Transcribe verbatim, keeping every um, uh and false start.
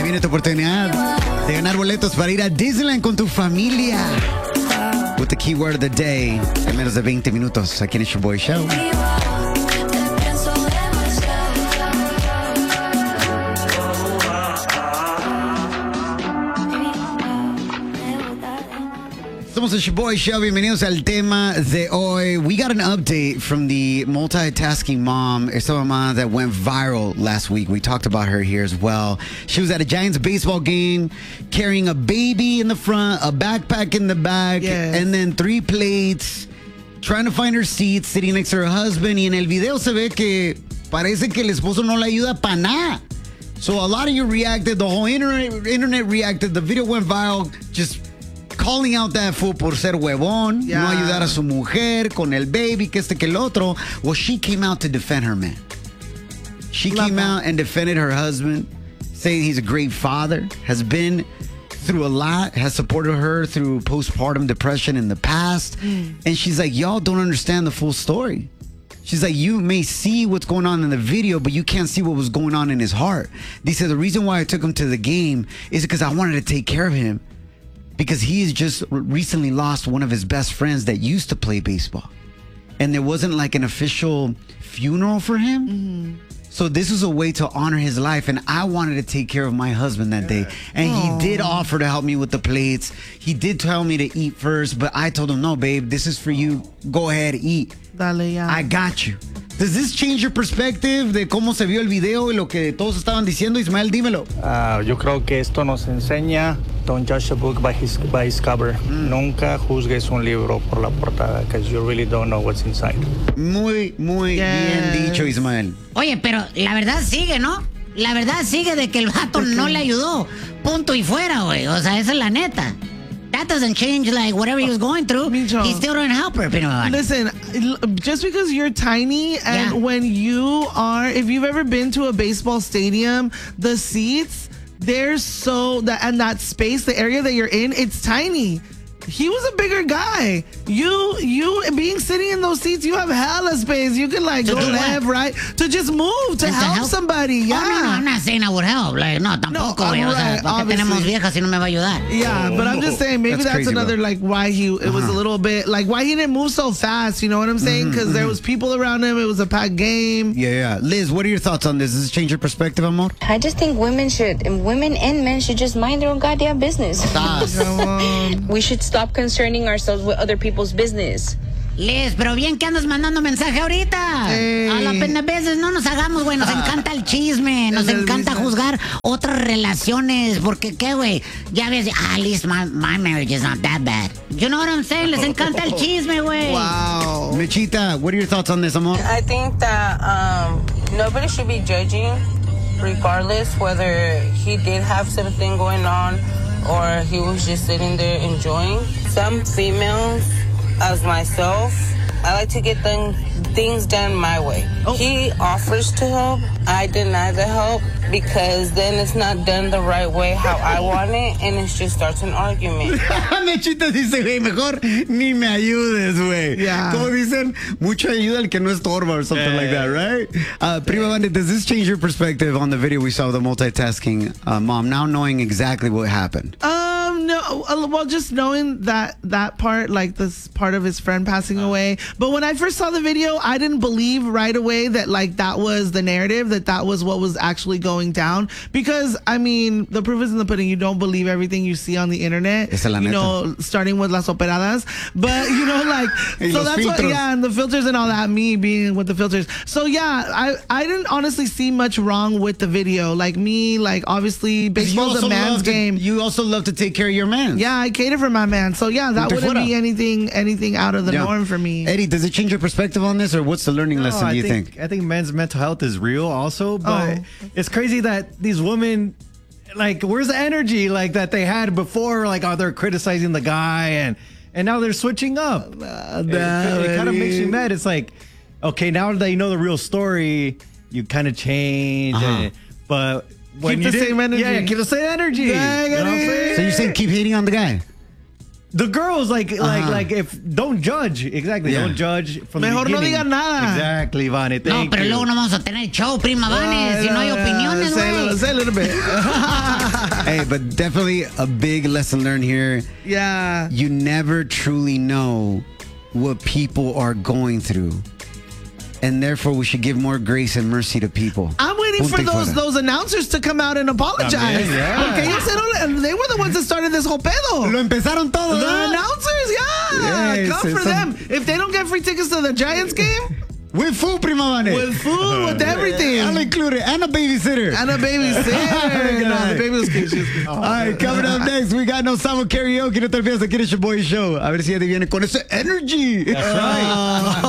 viene tu oportunidad de ganar boletos para ir a Disneyland con tu familia. With the keyword of the day, en menos de veinte minutos, aquí en It's Your Boy Show. Somos el Boy Show. Bienvenidos al tema de hoy. We got an update from the multitasking mom, esta mamá that went viral last week. We talked about her here as well. She was at a Giants baseball game carrying a baby in the front, a backpack in the back, yes. and then three plates, trying to find her seat, sitting next to her husband. Y en el video se ve que parece que el esposo no la ayuda para nada. So a lot of you reacted. The whole internet, internet reacted. The video went viral. Just calling out that fool por ser huevón, yeah. no ayudar a su mujer con el baby, que este que el otro. Well, she came out to defend her man. She Love came that. out and defended her husband, saying he's a great father, has been through a lot, has supported her through postpartum depression in the past. Mm. And she's like, y'all don't understand the full story. She's like, you may see what's going on in the video, but you can't see what was going on in his heart. They said the reason why I took him to the game is because I wanted to take care of him. Because he's just recently lost one of his best friends that used to play baseball. And there wasn't like an official funeral for him. Mm-hmm. So this was a way to honor his life. And I wanted to take care of my husband that day. And Aww. he did offer to help me with the plates. He did tell me to eat first. But I told him, no, babe, this is for you. Go ahead, eat. Dale, ya. I got you. Does this change your perspective de cómo se vio el video y lo que todos estaban diciendo? Ismael, dímelo. Uh, yo creo que esto nos enseña, don't judge a book by his, by its cover. Mm. Nunca juzgues un libro por la portada, because you really don't know what's inside. Muy, muy yes. bien dicho, Ismael. Oye, pero la verdad sigue, ¿no? La verdad sigue de que el vato no le ayudó. Punto y fuera, güey. O sea, esa es la neta. That doesn't change, like, whatever he was going through. Micho. He still didn't help her. Listen, just because you're tiny and yeah. when you are, if you've ever been to a baseball stadium, the seats, they're so, that and that space, the area that you're in, it's tiny. He was a bigger guy. You, you being sitting in those seats, you have hella space. You can like to go left, right, to just move, to, help, to help somebody. Yeah. Oh, no, no, I'm not saying I would help. Like, no, tampoco. No, right, o sea, porque tenemos viejas y no me va a ayudar. Yeah, but I'm just saying maybe that's, that's another bro. like why he, it uh-huh. was a little bit, like why he didn't move so fast. You know what I'm saying? Because mm-hmm, there mm-hmm. was people around him. It was a packed game. Yeah, yeah. Liz, what are your thoughts on this? Does this change your perspective, amor? I just think women should, and women and men should just mind their own goddamn business. We should stop concerning ourselves with other people's business. Liz, pero bien que andas mandando mensaje ahorita. Hey. A la pena veces no nos hagamos, güey. Nos ah. encanta el chisme. Nos el encanta mismo. juzgar otras relaciones. Porque, ¿qué, güey? Ya ves, ah, at least my, my marriage is not that bad. You know what I'm saying? Les encanta el chisme, güey. Wow. Mechita, what are your thoughts on this, amor? I think that um, nobody should be judging, regardless whether he did have something going on or he was just sitting there enjoying. Some females, as myself, I like to get them, things done my way. Oh. He offers to help. I deny the help because then it's not done the right way how I want it, and it just starts an argument. Mechita dice, güey, mejor ni me ayudes, güey. Yeah. Como dicen, mucha ayuda al que no estorba or something yeah. like that, right? Uh, Prima Bandit, does this change your perspective on the video we saw of the multitasking uh, mom, now knowing exactly what happened? Um, no, well, just knowing that that part, like this part of his friend passing away. But when I first saw the video, I didn't believe right away that like that was the narrative, that that was what was actually going down. Because, I mean, the proof is in the pudding. You don't believe everything you see on the internet. Esa la you neta. know, starting with las operadas. But, you know, like, so that's filtros. what, yeah, and the filters and all that, me being with the filters. So, yeah, I, I didn't honestly see much wrong with the video. Like me, like, obviously, baseball's a man's game. To, you also love to take care of your man. Yeah, I cater for my man. So, yeah, that wouldn't be anything anything out of the yeah. norm for me. Eddie, does it change your perspective on this, or what's the learning no, lesson, do you think, think? I think men's mental health is real also, but oh. it's crazy that these women, like, where's the energy like that they had before? Like, oh, they're criticizing the guy, and and now they're switching up. Uh, it it, it kind of makes you mad. It's like, okay, now that you know the real story, you kind of change, uh-huh. and, but when keep you the same energy. Yeah, keep the same energy. Yeah, you know what I'm saying? So you're saying keep hating on the guy? the girls, like, Uh-huh. like, like, if don't judge. Exactly, Yeah. don't judge from Mejor the no beginning. digas nada. Exactly, Vane. No, Thank pero you. luego no vamos a tener show, prima Vanes, si no hay opiniones, say, a güey. little- say a little bit. Hey, but definitely a big lesson learned here. Yeah. You never truly know what people are going through. And therefore, we should give more grace and mercy to people. I'm waiting Punto for y those fuera. those announcers to come out and apologize. También, yeah. Porque ellos eran, they were the ones that started this whole pedo. Lo empezaron todo, The ¿verdad? announcers, yeah. Yes, Come for it's them. If they don't get free tickets to the Giants game, With food, prima Vane. with food, with everything. I'll include it. And a babysitter. And a babysitter. No, the baby was cute. She was cute. All right, coming up next, we got No Samo Karaoke. No te olvides, aquí es your boy show. A ver si ya te viene con ese energy. That's right.